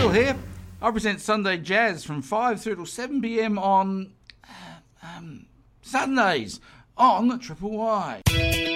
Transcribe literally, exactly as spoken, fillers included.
Phil here. I present Sunday Jazz from five through till seven p.m. on uh, um, Sundays on Triple Y.